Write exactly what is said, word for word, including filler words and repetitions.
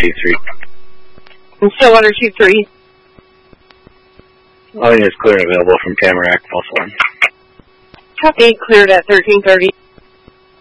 two three. And Stillwater two three. All units clear and available from Tamarack, false alarm. Copy, cleared at thirteen thirty.